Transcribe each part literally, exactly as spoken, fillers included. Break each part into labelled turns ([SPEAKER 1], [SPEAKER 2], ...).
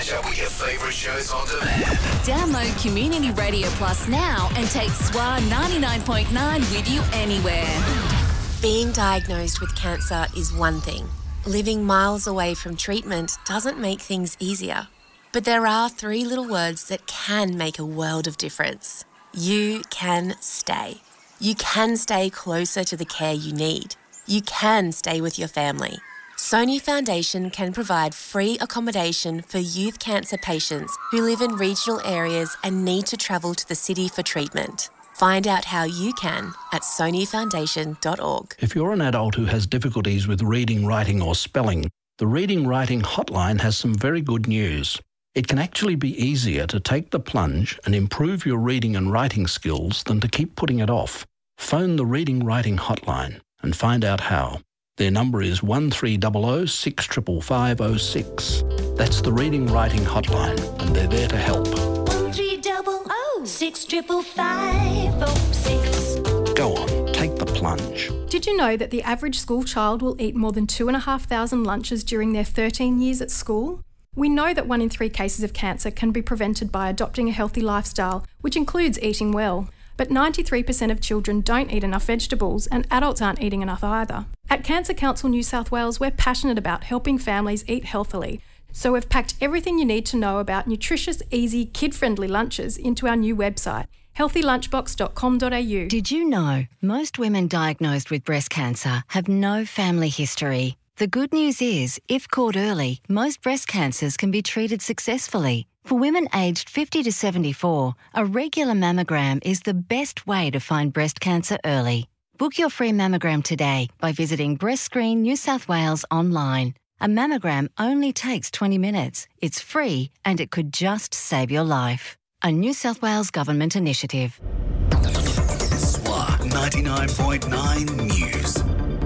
[SPEAKER 1] Catch up with your favourite shows on demand.
[SPEAKER 2] Download Community Radio Plus now and take S W A ninety-nine point nine with you anywhere.
[SPEAKER 3] Being diagnosed with cancer is one thing. Living miles away from treatment doesn't make things easier. But there are three little words that can make a world of difference. You can stay. You can stay closer to the care you need. You can stay with your family. Sony Foundation can provide free accommodation for youth cancer patients who live in regional areas and need to travel to the city for treatment. Find out how you can at sony foundation dot org.
[SPEAKER 4] If you're an adult who has difficulties with reading, writing or spelling, the Reading Writing Hotline has some very good news. It can actually be easier to take the plunge and improve your reading and writing skills than to keep putting it off. Phone the Reading Writing Hotline and find out how. Their number is one three zero zero six five five zero six. That's the Reading Writing Hotline, and they're there to help.
[SPEAKER 5] one three zero zero six five five zero six.
[SPEAKER 4] Go on, take the plunge.
[SPEAKER 6] Did you know that the average school child will eat more than two and a half thousand lunches during their thirteen years at school? We know that one in three cases of cancer can be prevented by adopting a healthy lifestyle, which includes eating well. But ninety-three percent of children don't eat enough vegetables, and adults aren't eating enough either. At Cancer Council New South Wales, we're passionate about helping families eat healthily. So we've packed everything you need to know about nutritious, easy, kid-friendly lunches into our new website, healthy lunchbox dot com dot a u.
[SPEAKER 7] Did you know most women diagnosed with breast cancer have no family history? The good news is, if caught early, most breast cancers can be treated successfully. For women aged fifty to seventy-four, a regular mammogram is the best way to find breast cancer early. Book your free mammogram today by visiting Breast Screen New South Wales online. A mammogram only takes twenty minutes. It's free and it could just save your life. A New South Wales Government initiative.
[SPEAKER 1] S W A ninety-nine point nine News.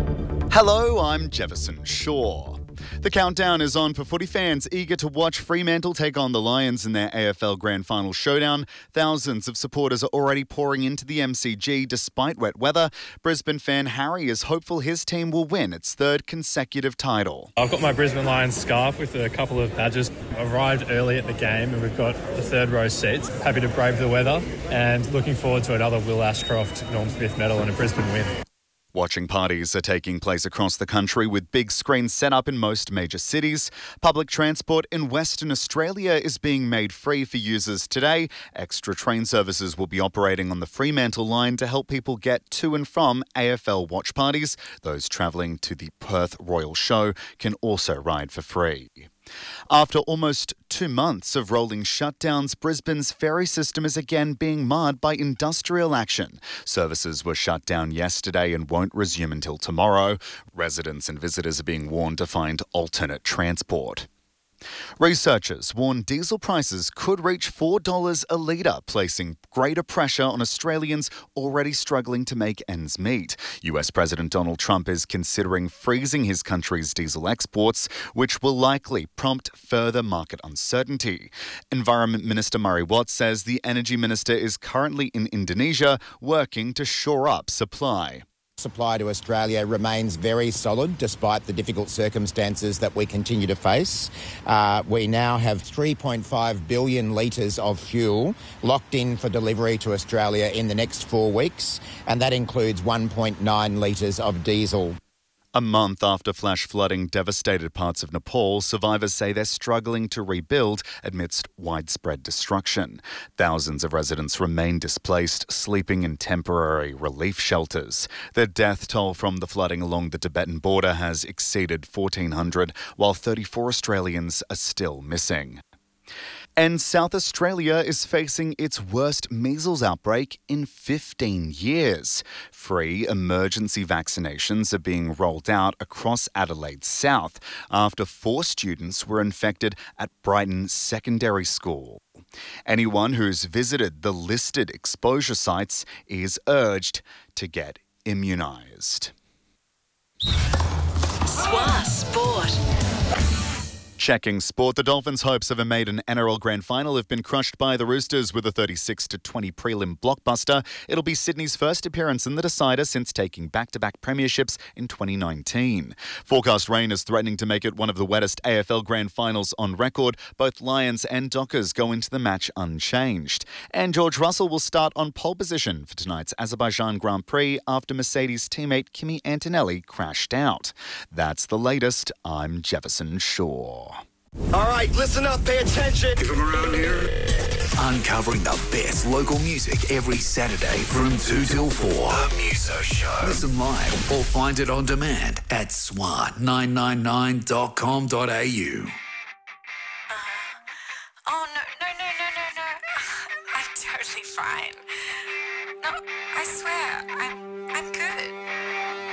[SPEAKER 8] Hello, I'm Jefferson Shaw. The countdown is on for footy fans eager to watch Fremantle take on the Lions in their A F L Grand Final showdown. Thousands of supporters are already pouring into the M C G despite wet weather. Brisbane fan Harry is hopeful his team will win its third consecutive title.
[SPEAKER 9] I've got my Brisbane Lions scarf with a couple of badges. Arrived early at the game and we've got the third row seats. Happy to brave the weather and looking forward to another Will Ashcroft, Norm Smith medal and a Brisbane win.
[SPEAKER 8] Watching parties are taking place across the country with big screens set up in most major cities. Public transport in Western Australia is being made free for users today. Extra train services will be operating on the Fremantle line to help people get to and from A F L watch parties. Those travelling to the Perth Royal Show can also ride for free. After almost two months of rolling shutdowns, Brisbane's ferry system is again being marred by industrial action. Services were shut down yesterday and won't resume until tomorrow. Residents and visitors are being warned to find alternate transport. Researchers warn diesel prices could reach four dollars a litre, placing greater pressure on Australians already struggling to make ends meet. U S President Donald Trump is considering freezing his country's diesel exports, which will likely prompt further market uncertainty. Environment Minister Murray Watt says the Energy Minister is currently in Indonesia working to shore up supply.
[SPEAKER 10] Supply to Australia remains very solid despite the difficult circumstances that we continue to face. Uh, we now have three point five billion litres of fuel locked in for delivery to Australia in the next four weeks, and that includes one point nine litres of diesel.
[SPEAKER 8] A month after flash flooding devastated parts of Nepal, survivors say they're struggling to rebuild amidst widespread destruction. Thousands of residents remain displaced, sleeping in temporary relief shelters. The death toll from the flooding along the Tibetan border has exceeded fourteen hundred, while thirty-four Australians are still missing. And South Australia is facing its worst measles outbreak in fifteen years. Free emergency vaccinations are being rolled out across Adelaide South after four students were infected at Brighton Secondary School. Anyone who's visited the listed exposure sites is urged to get immunised.
[SPEAKER 2] S W A Sport.
[SPEAKER 8] Checking sport, the Dolphins' hopes of a maiden N R L Grand Final have been crushed by the Roosters with a thirty-six to twenty prelim blockbuster. It'll be Sydney's first appearance in the decider since taking back-to-back premierships in twenty nineteen. Forecast rain is threatening to make it one of the wettest A F L Grand Finals on record. Both Lions and Dockers go into the match unchanged. And George Russell will start on pole position for tonight's Azerbaijan Grand Prix after Mercedes teammate Kimi Antonelli crashed out. That's the latest. I'm Jefferson Shaw.
[SPEAKER 11] All right, listen up, pay attention.
[SPEAKER 1] If I'm around here, uncovering the best local music every Saturday from two till four. The Muso Show. Listen live or find it on demand at S W A nine nine nine dot com dot a u.